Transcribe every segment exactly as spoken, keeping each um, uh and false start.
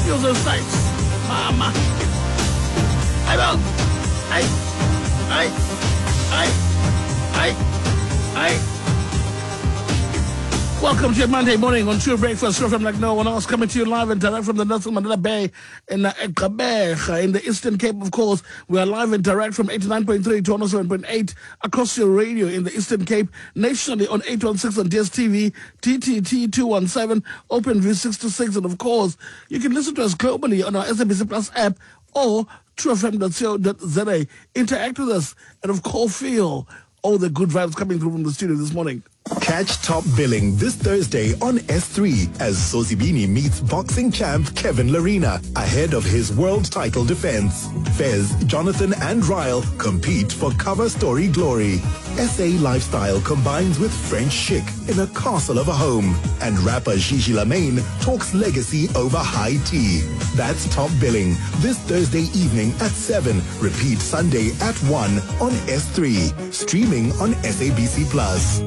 Feels those sights. Mama. I will. I. I. I. I. I. Welcome to your Monday morning on True Breakfast Show from like no one else, coming to you live and direct from the Nelson Mandela Bay in uh, Gqeberha, in the Eastern Cape, of course. We are live and direct from eighty-nine point three to one oh seven point eight across your radio in the Eastern Cape, nationally on eight one six on D S T V, T T T two one seven, OpenView six two six, and of course, you can listen to us globally on our S A B C Plus app or true f m dot co dot z a. Interact with us and, of course, feel all the good vibes coming through from the studio this morning. Catch Top Billing this Thursday on S three as Sosibini meets boxing champ Kevin Larina ahead of his world title defense. Fez, Jonathan and Ryle compete for cover story glory. S A lifestyle combines with French chic in a castle of a home. And rapper Gigi Lamaine talks legacy over high tea. That's Top Billing this Thursday evening at seven. Repeat Sunday at one on S three. Streaming on S A B C Plus.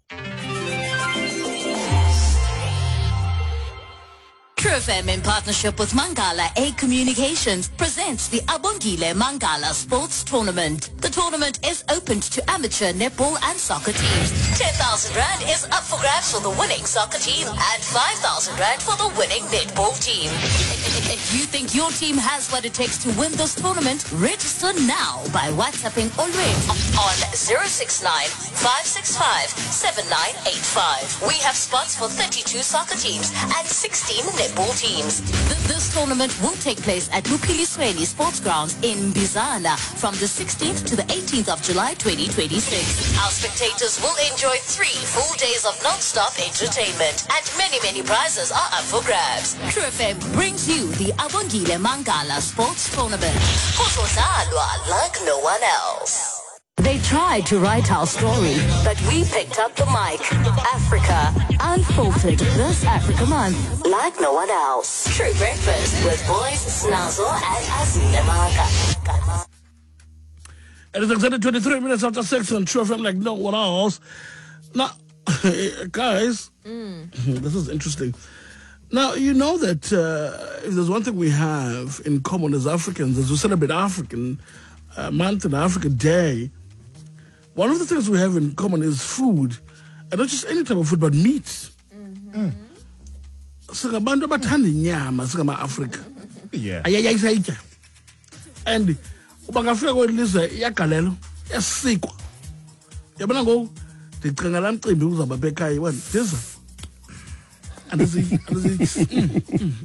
True F M in partnership with Mangala A Communications presents the Abongile Mangala Sports Tournament. The tournament is open to amateur netball and soccer teams. ten thousand rand is up for grabs for the winning soccer team and five thousand rand for the winning netball team. If you think your team has what it takes to win this tournament, register now by WhatsApping already on zero six nine, five six five, seven nine eight five. We have spots for thirty-two soccer teams and sixteen netball teams. Th- this tournament will take place at Lupilisweni Sports Grounds in Bizana from the sixteenth to the eighteenth of July twenty twenty-six. Our spectators will enjoy three full days of non-stop entertainment and many, many prizes are up for grabs. True F M brings you the Abongile Mangala Sports Tournament. Kuzodlalwa like no one else. They tried to write our story, but we picked up the mic. Africa Unfiltered this Africa month like no one else. True Breakfast with boys Snazo and Azile. It is exactly twenty-three minutes after six on True F M like no one else. Now, guys, mm. this is interesting. Now, you know that uh, if there's one thing we have in common as Africans, as we celebrate African uh, month and African Day, one of the things we have in common is food. And not just any type of food, but meat. Singabantu abathanda inyama singama-Afrika. Yeah. Ayayayisayitya. And ubangafika kwelizwe iyagalelwa, iyasikwa. Yabona ngoku ndicinga laa mcimbi uzawuba apha ekhaya yibona ndiza. Andizi andizi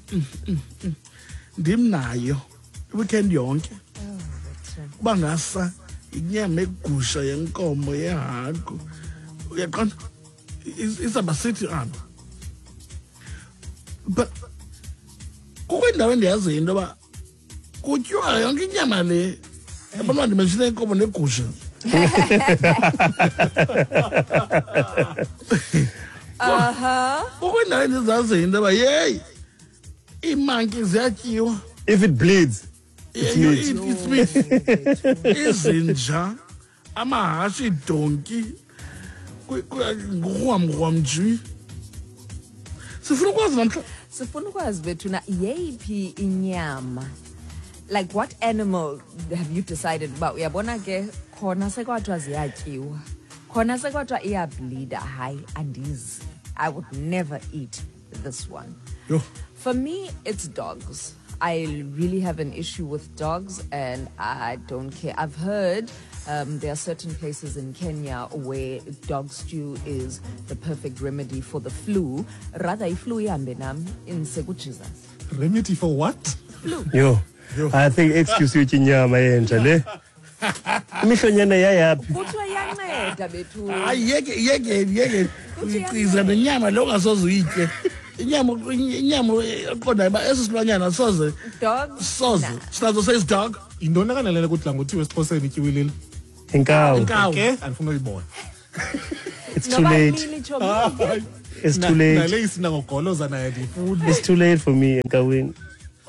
ndim nayo i-weekend yonke. Uba ngasa inyama egusha yenkomo yehagu. Uyaqonda? Izawuba sithi apha. But kukho indawo endiyaziyo into yoba kutyiwa yonke inyama le abantwana ndimenshile inkomo negusha. Uh-huh. Kukho indawo endizaziyo into yoba yeyi iimanki ziyatyiwa. If it bleeds, it's meat. It's meat. Izinja, amahashe, idonki, ngurhwam nje. Sifuna ukwazi namhla. Sifuna ukwazi bethuna yeyiphi inyama. Like what animal have you decided about? Uyabona ke khona sekwathiwa ziyatyiwa. Khona sekwathiwa iyableeda. Hayi andizi. I would never eat this one. Yo. For me, it's dogs. I really have an issue with dogs and I don't care. I've heard um, there are certain places in Kenya where dog stew is the perfect remedy for the flu. Rather, flu yambe nam in Seguchizas. Remedy for what? Flu. Yo, Yo. I think excuse you chinyama yenja le. Imihlonyana yayapi? Kuthiwa yanceda bethu. Hayi yeke yeke yeke. Uyiqiza nenyama lo ngasoze uyitye. Inyama inyama qonda ba esisilwanyana soze. Dog. Soze. Snazo says dog. Indona kanalele kudla ngothiwe esixhoseni ityiwilile. Inkawu. Inkawu. Okay, andifuna uyibona. It's too late. It's too late. Nale isina ngogoloza naye ndifuna. It's too late for me enkawini.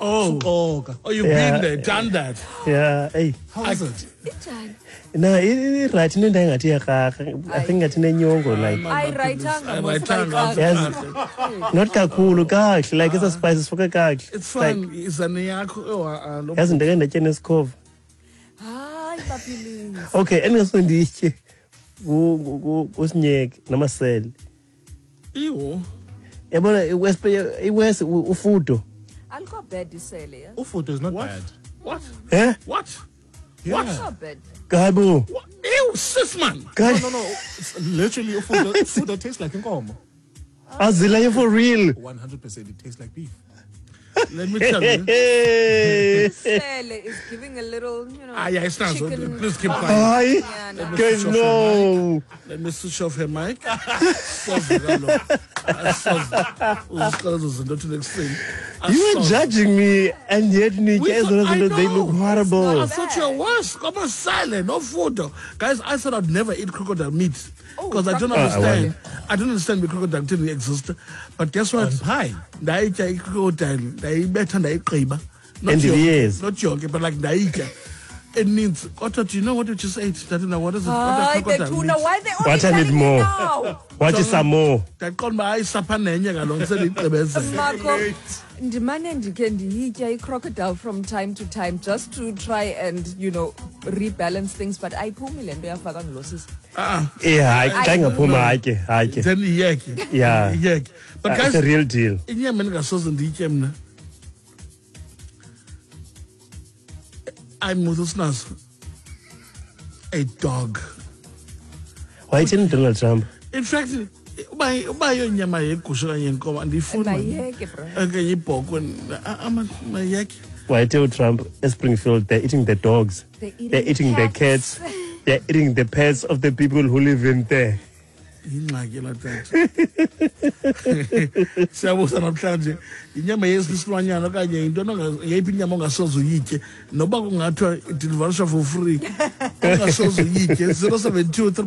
Oh. Oh, Oh, you've Yeah. been there, done that. Yeah, hey. how is it? Na, i right nenda ngathi yakaka. I think ngathi nenyongo like I write I on write down. Yes. not kakhulu kahle like it's a spices for kahle. It's fine. It's an yakho. Oh, uh, no. Yazi ndeke ndatye nesikhovo. Hayi bapilini. Okay, endingasonditye ku usinyeke namasele. Ew. Yabona iwest iwest ufudo. I'll go bed isele, yeah. Ufudo is not What? bad. What? Eh? What? Yeah. I'll go bed. Gabo. What? Ew, sis man. Guys, No, no, no. It's literally ufudo. Ufudo tastes like inkomo. azila you for real. One hundred percent, it tastes like beef. Let me tell you. Hey. Sele is giving a little, you know. Ah, yeah, it's not so. chicken- Please keep quiet. Hi. Yeah, no. Guys, no. Let me switch off her mic. Soze kaloku. Asoze. Uzikhala zinto to the extreme. You were judging me and yet We Nike as thought- I well they know. look horrible. I thought you were worse. Come on, silent, no food. Guys, I said I'd never eat crocodile meat. Because I don't crocodile. Oh, I understand. I don't understand the crocodile didn't exist. But guess what? On pie. Ndaitya crocodile. Ndaibetha ndayigqiba. Not And joke, yes. Not joking, but like ndaitya. It means, Otto, do you know what you just ate? I don't know. What is it? What Hi, a the crocodile tuna. meat? Why they only What I need telling me more. now? What is some more? Ndaqonda uba ayisapha nenye kaloku sendiyigqibezela. Marco, ndimane ndike ndiyitya i-crocodile from time to time just to try and, you know, rebalance things, but ayiphumi le nto yafaka ngilosisi. Ah, Yeah, I can't phuma hake hake. then iyeke. Yeah. Iyeke. But Uh, guys, it's a real deal. inyama endingasoze ndiyitye mna. I'm with Usnas. A dog. Why didn't Donald Trump? In fact, uba uba yonyama yegusha kanye yenkomo andiyifuni. man. Mayeke, bro. Okay, yibhokhwe. Ama mayeke. Why tell Trump at Springfield they're eating the dogs, They're eating they're the eating the cats. cats, they're eating the pets of the people who live in there. Yingxaki la tata. Siyabuza namhlanje inyama yesisilwanyana okanye into ngayiphi inyama ongasoze uyitye noba kungathiwa ideliverisha for free ongasoze uyitye zero seven two